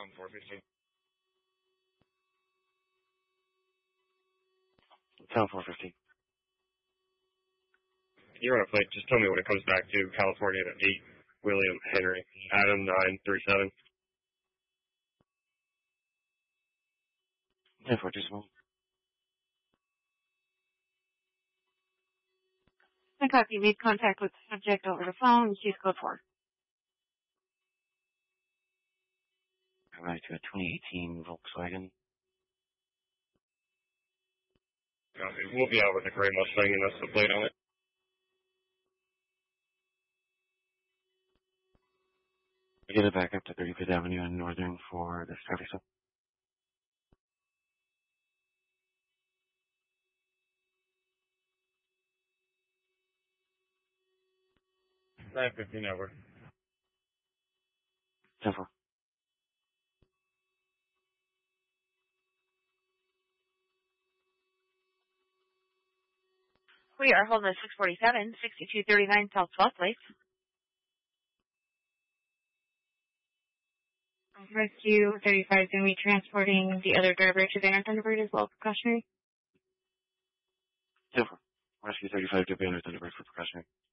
415. 415. You're on a plate. Just tell me when it comes back to California to 8, William Henry, Adam 937. 421. I copy. You made contact with the subject over the phone. She's code 4. Right to a 2018 Volkswagen. Copy. We'll be out with a gray Mustang, and that's the plate on it. Get it back up to 35th Avenue in Northern for this traffic stop. 915 over. 10-4. We are holding at 647, 6239 South 12th Place. Rescue 35 is going to be transporting the other driver to Banner Thunderbird as well, precautionary. 10-4. Rescue 35 to Banner Thunderbird for precautionary.